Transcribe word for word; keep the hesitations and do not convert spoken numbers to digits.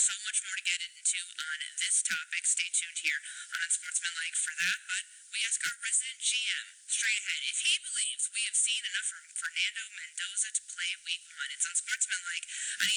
so much more to get into on this topic. Stay tuned here on Unsportsmanlike for that. But we ask our resident G M straight ahead if he believes we have seen enough from Fernando Mendoza to play week one. It's Unsportsmanlike on E